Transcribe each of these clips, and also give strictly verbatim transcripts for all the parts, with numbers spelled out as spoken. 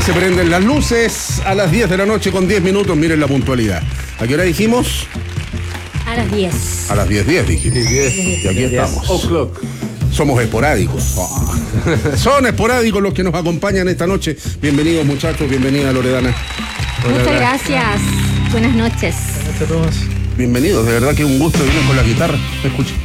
Se prenden las luces a las diez de la noche con diez minutos. Miren la puntualidad. ¿A qué hora dijimos? A las diez. A las diez diez dijimos. Y aquí estamos. O'clock. Somos esporádicos. Oh. Son esporádicos los que nos acompañan esta noche. Bienvenidos, muchachos. Bienvenida, Loredana. Muchas Hola. gracias. Buenas noches. Buenas noches a todos. Bienvenidos. De verdad que es un gusto venir con la guitarra. Me escucha.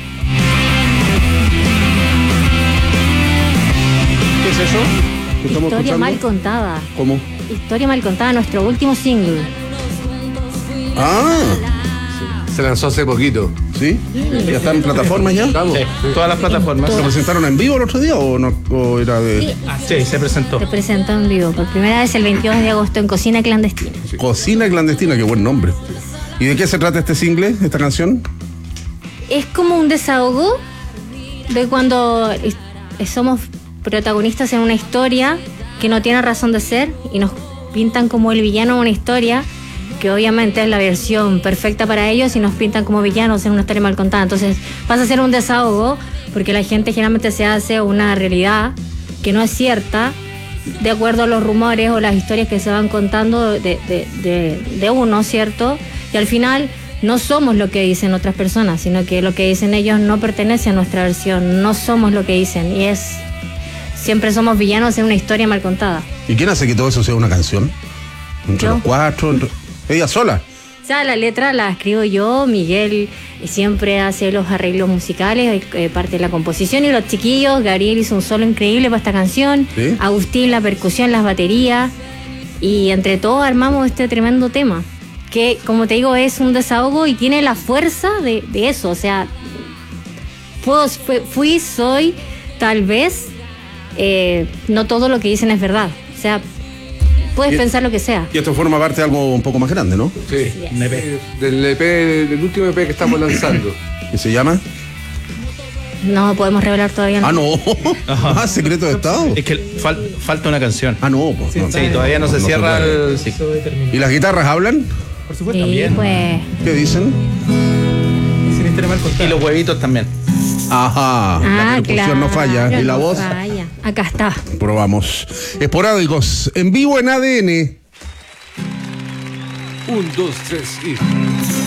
¿Qué es eso? ¿Qué estamos Historia escuchando? mal contada. ¿Cómo? Historia mal contada, nuestro último single. Ah, Se lanzó hace poquito. ¿sí? ¿Ya está en plataformas ya? ¿Estamos? Sí, todas las plataformas. ¿Se presentaron en vivo el otro día o no? ¿O era de Sí. Sí, se presentó. Se presentó en vivo por primera vez el veintidós de agosto en Cocina Clandestina. Cocina Clandestina? Qué buen nombre. ¿Y de qué se trata este single, esta canción? Es como un desahogo de cuando es- somos protagonistas en una historia que no tiene razón de ser y nos pintan como el villano de una historia que obviamente es la versión perfecta para ellos y nos pintan como villanos en una historia mal contada. Entonces pasa a ser un desahogo porque la gente generalmente se hace una realidad que no es cierta de acuerdo a los rumores o las historias que se van contando de, de, de, de uno, ¿cierto? Y al final no somos lo que dicen otras personas, sino que lo que dicen ellos no pertenece a nuestra versión, no somos lo que dicen y es... Siempre somos villanos en una historia mal contada. ¿Y quién hace que todo eso sea una canción? Entre Yo. los cuatro, entre... ella sola. O sea, la letra la escribo yo, Miguel siempre hace los arreglos musicales, eh, parte de la composición y los chiquillos, Gabriel hizo un solo increíble para esta canción, ¿Sí? Agustín la percusión, las baterías y entre todos armamos este tremendo tema que, como te digo, es un desahogo y tiene la fuerza de, de eso, o sea, puedo, fui, fui, soy, tal vez, eh, no todo lo que dicen es verdad, o sea, puedes Y- pensar lo que sea. Y esto forma parte de algo un poco más grande, ¿no? Sí. Un E P. Del E P, del último E P que estamos lanzando. ¿Qué se llama? No podemos revelar todavía. Ah, no. Ah, secreto de Estado. Es que fal- falta una canción. Ah, no. Pues, no. Sí, todavía no se No se cierra puede. el ciclo. ¿Y las guitarras hablan? Por supuesto, Sí, también. pues. ¿Qué dicen? Y los huevitos también. Ajá. la Ah, percusión claro, no falla. ¿Y la no voz? falla. Acá está. Probamos. Esporádicos. En vivo en A D N. Un, dos, tres y.